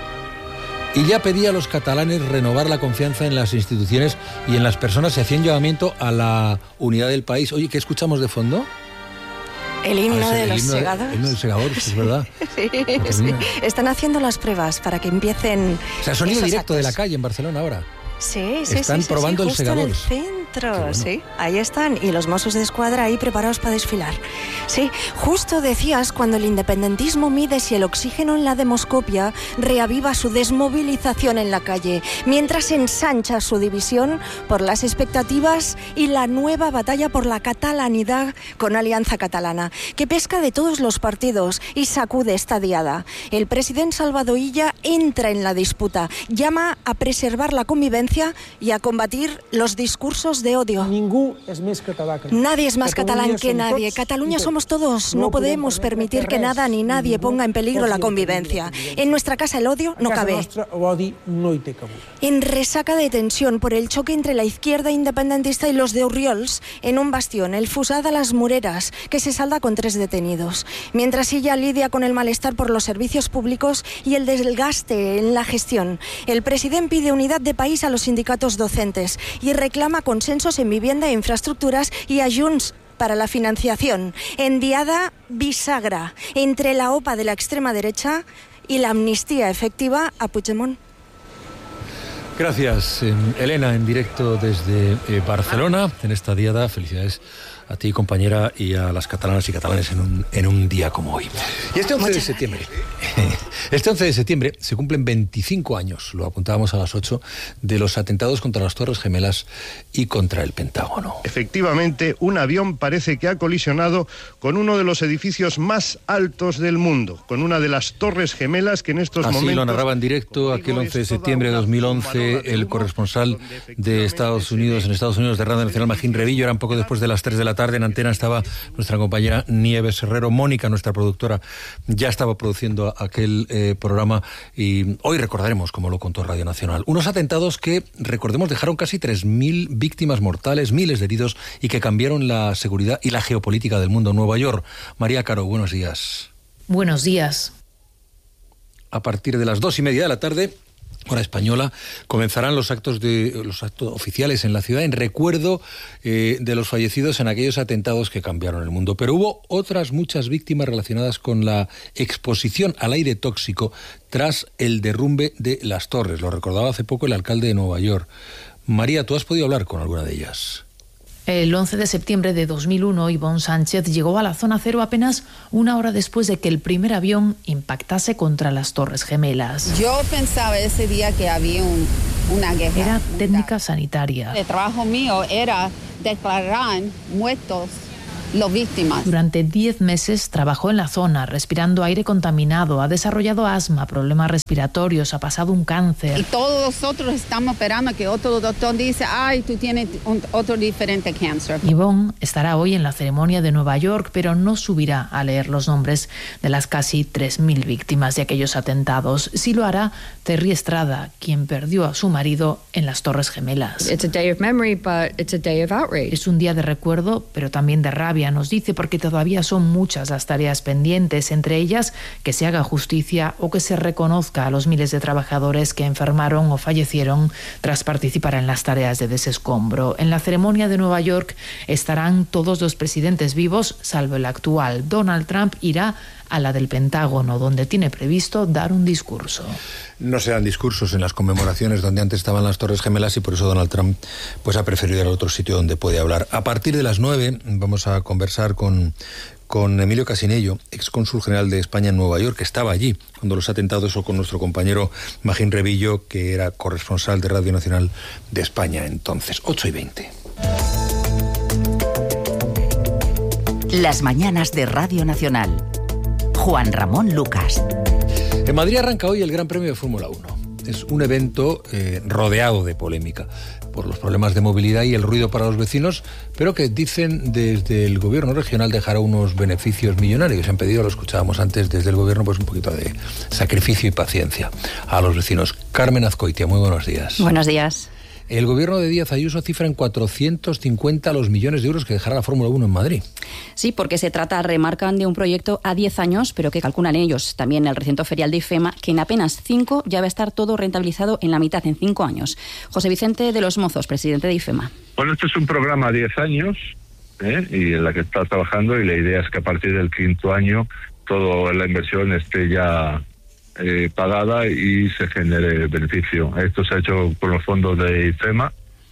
Y ya pedía a los catalanes renovar la confianza en las instituciones y en las personas. Se hacía un llamamiento a la unidad del país. Oye, ¿qué escuchamos de fondo? El himno ver, de el los himno segadores. El himno de los segadores, es verdad. Sí, sí. Están haciendo las pruebas para que empiecen. O sea, sonido directo actos. de la calle en Barcelona ahora. Sí, sí, Están sí, probando sí, el justo segador. En el centro, bueno. Sí, ahí están. Y los Mossos de Escuadra ahí preparados para desfilar. Sí, justo decías, cuando el independentismo mide si el oxígeno en la demoscopia reaviva su desmovilización en la calle, mientras ensancha su división por las expectativas y la nueva batalla por la catalanidad con Alianza Catalana, que pesca de todos los partidos y sacude esta diada. El presidente Salvador Illa entra en la disputa, llama a preservar la convivencia y a combatir los discursos de odio. Nadie es más catalán que nadie. Cataluña somos todos. No podemos permitir que nada ni nadie ponga en peligro la convivencia. En nuestra casa el odio no cabe. En resaca de tensión por el choque entre la izquierda independentista y los de Orriols, en un bastión, el Fusat a las Mureras, que se salda con tres detenidos. Mientras ella lidia con el malestar por los servicios públicos y el desgaste en la gestión, el presidente pide unidad de país a los sindicatos docentes y reclama consensos en vivienda e infraestructuras y a Junts para la financiación. En diada bisagra entre la OPA de la extrema derecha y la amnistía efectiva a Puigdemont. Gracias, eh, Elena, en directo desde eh, Barcelona, en esta diada. Felicidades a ti, compañera, y a las catalanas y catalanes en un, en un día como hoy. Y este once de septiembre, este once de septiembre se cumplen veinticinco años, lo apuntábamos a las ocho, de los atentados contra las Torres Gemelas y contra el Pentágono. Efectivamente, un avión parece que ha colisionado con uno de los edificios más altos del mundo, con una de las Torres Gemelas que en estos Así momentos... lo narraba en directo aquel once de septiembre de dos mil once el corresponsal de Estados Unidos, en Estados Unidos, de Radio Nacional, Magín Revillo. Era un poco después de las tres de la tarde. En antena estaba nuestra compañera Nieves Herrero. Mónica, nuestra productora, ya estaba produciendo aquel eh, programa, y hoy recordaremos, como lo contó Radio Nacional, unos atentados que, recordemos, dejaron casi tres mil víctimas mortales, miles de heridos, y que cambiaron la seguridad y la geopolítica del mundo. Nueva York. María Caro, buenos días. Buenos días. A partir de las dos y media de la tarde, hora española, comenzarán los actos de los actos oficiales en la ciudad en recuerdo eh, de los fallecidos en aquellos atentados que cambiaron el mundo. Pero hubo otras muchas víctimas relacionadas con la exposición al aire tóxico tras el derrumbe de las torres. Lo recordaba hace poco el alcalde de Nueva York. María, ¿tú has podido hablar con alguna de ellas? El once de septiembre de dos mil uno, Ivonne Sánchez llegó a la zona cero apenas una hora después de que el primer avión impactase contra las Torres Gemelas. Yo pensaba ese día que había un, una guerra. Era técnica sanitaria. El trabajo mío era declarar muertos las víctimas. Durante diez meses trabajó en la zona, respirando aire contaminado, ha desarrollado asma, problemas respiratorios, ha pasado un cáncer. Y todos nosotros estamos esperando que otro doctor dice, ay, tú tienes un, otro diferente cáncer. Yvonne estará hoy en la ceremonia de Nueva York, pero no subirá a leer los nombres de las casi tres mil víctimas de aquellos atentados. Sí lo hará Terry Estrada, quien perdió a su marido en las Torres Gemelas. It's a day of memory, but it's a day of outrage. Es un día de recuerdo, pero también de rabia, nos dice, porque todavía son muchas las tareas pendientes, entre ellas que se haga justicia o que se reconozca a los miles de trabajadores que enfermaron o fallecieron tras participar en las tareas de desescombro. En la ceremonia de Nueva York estarán todos los presidentes vivos, salvo el actual. Donald Trump irá a la del Pentágono, donde tiene previsto dar un discurso. No se dan discursos en las conmemoraciones donde antes estaban las Torres Gemelas y por eso Donald Trump pues ha preferido ir a otro sitio donde puede hablar. A partir de las nueve vamos a conversar con, con Emilio Casinello, excónsul general de España en Nueva York, que estaba allí cuando los atentados, o con nuestro compañero Magín Rebillo, que era corresponsal de Radio Nacional de España entonces. ocho y veinte. Las mañanas de Radio Nacional. Juan Ramón Lucas. En Madrid arranca hoy el Gran Premio de Fórmula uno. Es un evento eh, rodeado de polémica por los problemas de movilidad y el ruido para los vecinos, pero que dicen desde el gobierno regional dejará unos beneficios millonarios. Han pedido, lo escuchábamos antes, desde el gobierno pues un poquito de sacrificio y paciencia a los vecinos. Carmen Azcoitia, muy buenos días. Buenos días. El gobierno de Díaz Ayuso cifra en cuatrocientos cincuenta los millones de euros que dejará la Fórmula uno en Madrid. Sí, porque se trata, remarcan, de un proyecto a diez años, pero que calculan ellos, también el recinto ferial de IFEMA, que en apenas cinco ya va a estar todo rentabilizado en la mitad, en cinco años. José Vicente de los Mozos, presidente de IFEMA. Bueno, este es un programa a diez años, ¿eh? y en la que está trabajando, y la idea es que a partir del quinto año toda la inversión esté ya Eh, pagada y se genere beneficio. Esto se ha hecho con los fondos de IFEMA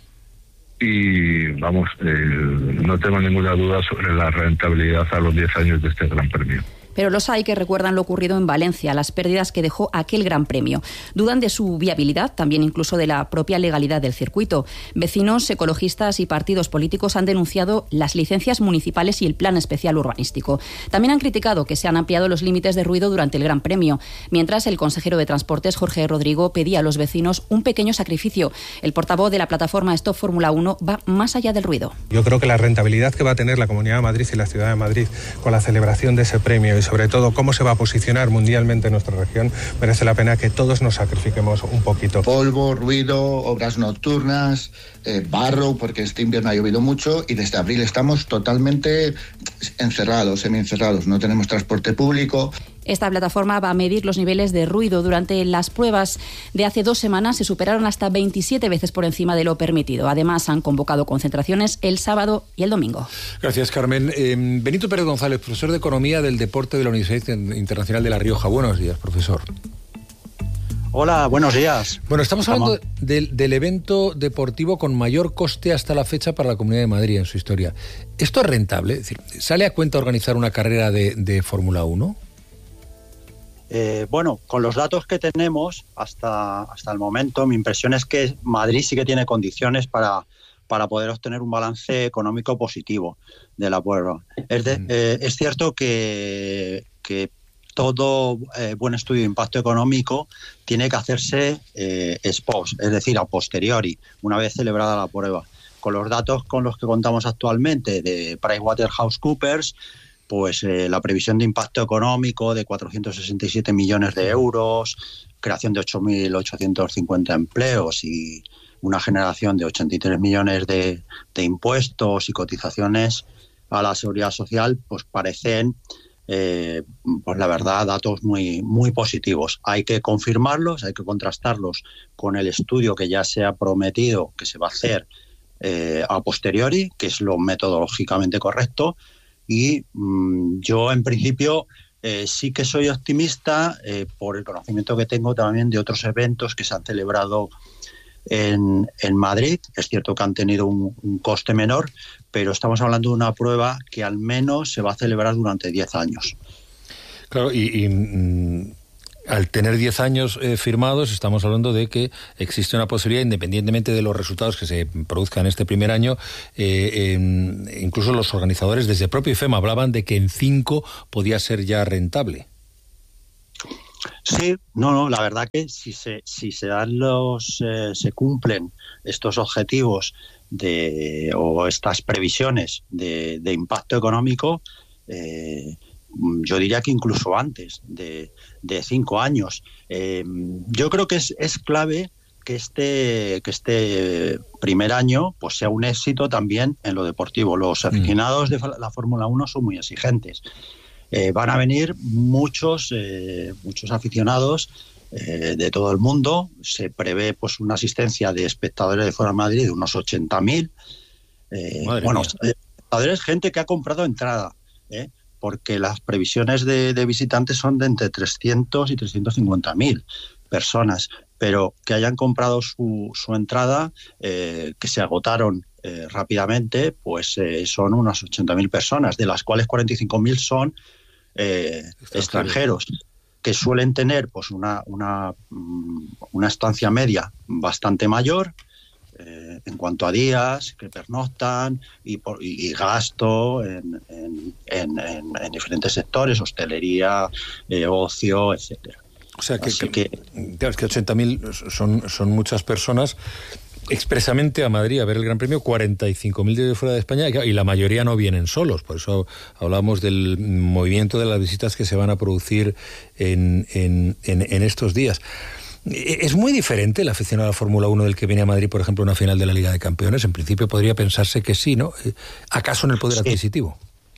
y vamos, eh, no tengo ninguna duda sobre la rentabilidad a los diez años de este Gran Premio. Pero los hay que recuerdan lo ocurrido en Valencia, las pérdidas que dejó aquel Gran Premio. Dudan de su viabilidad, también incluso de la propia legalidad del circuito. Vecinos, ecologistas y partidos políticos han denunciado las licencias municipales y el plan especial urbanístico. También han criticado que se han ampliado los límites de ruido durante el Gran Premio, mientras el consejero de Transportes, Jorge Rodrigo, pedía a los vecinos un pequeño sacrificio. El portavoz de la plataforma Stop Fórmula uno va más allá del ruido. Yo creo que la rentabilidad que va a tener la Comunidad de Madrid y la Ciudad de Madrid con la celebración de ese premio, y sobre todo cómo se va a posicionar mundialmente nuestra región, merece la pena que todos nos sacrifiquemos un poquito. Polvo, ruido, obras nocturnas, eh, barro, porque este invierno ha llovido mucho y desde abril estamos totalmente encerrados, semi-encerrados, no tenemos transporte público. Esta plataforma va a medir los niveles de ruido. Durante las pruebas de hace dos semanas se superaron hasta veintisiete veces por encima de lo permitido. Además, han convocado concentraciones el sábado y el domingo. Gracias, Carmen. Eh, Benito Pérez González, profesor de Economía del Deporte de la Universidad Internacional de La Rioja. Buenos días, profesor. Hola, buenos días. Bueno, estamos hablando del, del evento deportivo con mayor coste hasta la fecha para la Comunidad de Madrid en su historia. ¿Esto es rentable? Es decir, ¿sale a cuenta organizar una carrera de, de Fórmula uno? Eh, bueno, con los datos que tenemos hasta, hasta el momento, mi impresión es que Madrid sí que tiene condiciones para, para poder obtener un balance económico positivo de la prueba. Es, de, eh, es cierto que, que todo eh, buen estudio de impacto económico tiene que hacerse eh, ex post, es decir, a posteriori, una vez celebrada la prueba. Con los datos con los que contamos actualmente de PricewaterhouseCoopers, pues eh, la previsión de impacto económico de cuatrocientos sesenta y siete millones de euros, creación de ocho mil ochocientos cincuenta empleos y una generación de ochenta y tres millones de, de impuestos y cotizaciones a la seguridad social, pues parecen, eh, pues la verdad, datos muy, muy positivos. Hay que confirmarlos, hay que contrastarlos con el estudio que ya se ha prometido que se va a hacer eh, a posteriori, que es lo metodológicamente correcto. Y mmm, yo, en principio, eh, sí que soy optimista eh, por el conocimiento que tengo también de otros eventos que se han celebrado en, en Madrid. Es cierto que han tenido un, un coste menor, pero estamos hablando de una prueba que al menos se va a celebrar durante diez años. Claro, y, y al tener diez años eh, firmados, estamos hablando de que existe una posibilidad, independientemente de los resultados que se produzcan este primer año, eh, eh, incluso los organizadores desde el propio IFEMA hablaban de que en cinco podía ser ya rentable. Sí, no, no, la verdad que si se, si se dan los, eh, se cumplen estos objetivos de o estas previsiones de, de impacto económico, eh, yo diría que incluso antes de, de cinco años. Eh, yo creo que es, es clave que este, que este primer año pues sea un éxito también en lo deportivo. Los aficionados de la Fórmula uno son muy exigentes. Eh, van a venir muchos, eh, muchos aficionados eh, de todo el mundo. Se prevé pues una asistencia de espectadores de fuera de Madrid de unos ochenta mil. Eh, bueno, mía. espectadores, gente que ha comprado entrada, ¿eh? porque las previsiones de, de visitantes son de entre trescientos y trescientos cincuenta mil personas, pero que hayan comprado su, su entrada, eh, que se agotaron eh, rápidamente, pues eh, son unas ochenta mil personas, de las cuales cuarenta y cinco mil son eh, extranjeros, que suelen tener pues una, una, una estancia media bastante mayor, Eh, en cuanto a días que pernoctan y, por, y, y gasto en, en, en, en, en diferentes sectores, hostelería, eh, ocio, etcétera. O sea que, que, que, claro, es que ochenta mil son, son muchas personas. Expresamente a Madrid a ver el Gran Premio, cuarenta y cinco mil de fuera de España, y la mayoría no vienen solos. Por eso hablamos del movimiento de las visitas que se van a producir en, en, en, en estos días. ¿Es muy diferente el aficionado a la Fórmula uno del que viene a Madrid, por ejemplo, a una final de la Liga de Campeones? En principio podría pensarse que sí, ¿no? ¿Acaso en el poder sí. adquisitivo?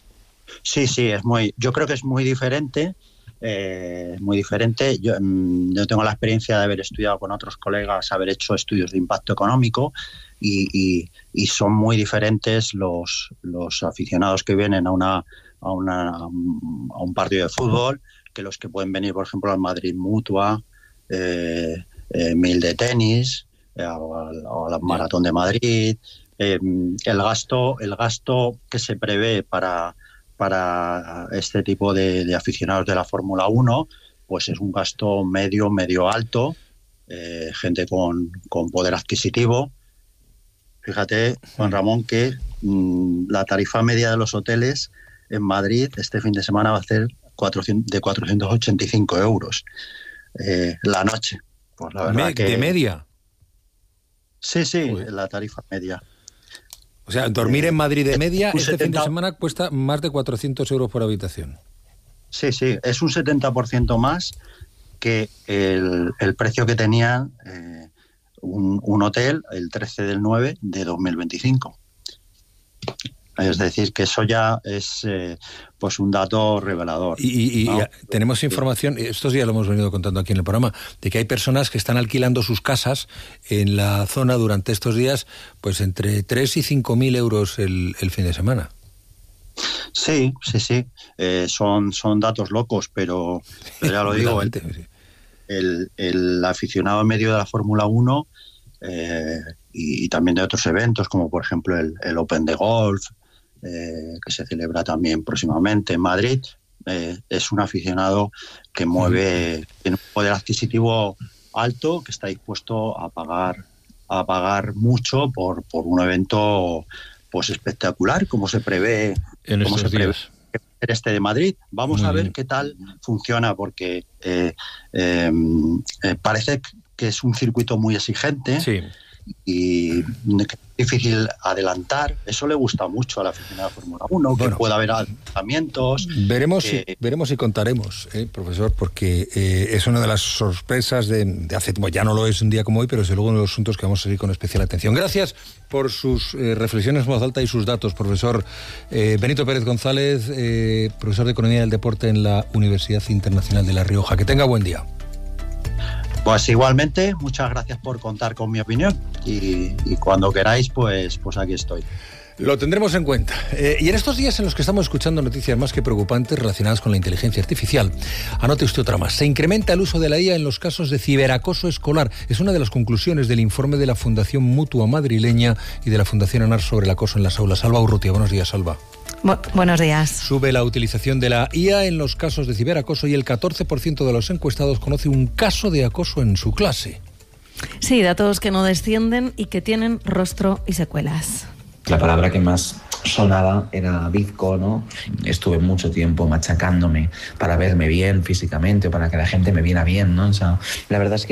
Sí, sí, es muy. Yo creo que es muy diferente. Eh, muy diferente. Yo, yo tengo la experiencia de haber estudiado con otros colegas, haber hecho estudios de impacto económico y, y, y son muy diferentes los, los aficionados que vienen a, una, a, una, a un partido de fútbol que los que pueden venir, por ejemplo, al Madrid Mutua, Eh, eh, mil de tenis, eh, o la Maratón de Madrid. Eh, el gasto el gasto que se prevé para, para este tipo de, de aficionados de la Fórmula uno, pues es un gasto medio, medio alto, eh, gente con, con poder adquisitivo. Fíjate, Juan Ramón, que mmm, la tarifa media de los hoteles en Madrid este fin de semana va a ser cuatrocientos, de cuatrocientos ochenta y cinco euros. Eh, la noche, pues la verdad Me, que... ¿De media? Sí, sí, Uy. la tarifa media. O sea, dormir eh, en Madrid de media este setenta... fin de semana cuesta más de cuatrocientos euros por habitación. Sí, sí, es un setenta por ciento más que el, el precio que tenía eh, un, un hotel el trece del nueve de dos mil veinticinco. Es decir, que eso ya es eh, pues un dato revelador. Y, y, ¿no? y tenemos información, estos días lo hemos venido contando aquí en el programa, de que hay personas que están alquilando sus casas en la zona durante estos días, pues entre tres y cinco mil euros el, el fin de semana. Sí, sí, sí. Eh, son, son datos locos, pero, pero ya lo digo, el, el, el aficionado medio de la Fórmula uno eh, y, y también de otros eventos, como por ejemplo el, el Open de Golf, Eh, que se celebra también próximamente en Madrid, eh, es un aficionado que mueve, tiene un poder adquisitivo alto, que está dispuesto a pagar a pagar mucho por, por un evento pues espectacular, como se prevé en como estos se prevé días. Este de Madrid. Vamos Muy a ver bien. qué tal funciona, porque eh, eh, eh, parece que es un circuito muy exigente. Sí. Y es difícil adelantar. Eso le gusta mucho a la aficionada de Fórmula uno, Bueno, que pueda haber adelantamientos. Veremos, que... si, veremos y contaremos, ¿eh, profesor, porque eh, es una de las sorpresas de, de hace tiempo. Ya no lo es un día como hoy, pero desde luego uno de los asuntos que vamos a seguir con especial atención. Gracias por sus eh, reflexiones en voz alta y sus datos, profesor eh, Benito Pérez González, eh, profesor de Economía del Deporte en la Universidad Internacional de La Rioja. Que tenga buen día. Pues igualmente, muchas gracias por contar con mi opinión y, y cuando queráis, pues, pues aquí estoy. Lo tendremos en cuenta. Eh, y en estos días en los que estamos escuchando noticias más que preocupantes relacionadas con la inteligencia artificial, anote usted otra más. Se incrementa el uso de la I A en los casos de ciberacoso escolar. Es una de las conclusiones del informe de la Fundación Mutua Madrileña y de la Fundación ANAR sobre el acoso en las aulas. Alba Urrutia, buenos días, Alba. Bu- buenos días. Sube la utilización de la I A en los casos de ciberacoso y el catorce por ciento de los encuestados conoce un caso de acoso en su clase. Sí, datos que no descienden y que tienen rostro y secuelas. La palabra que más sonaba era bizco, ¿no? Estuve mucho tiempo machacándome para verme bien físicamente o para que la gente me viera bien, ¿no? O sea, la verdad es que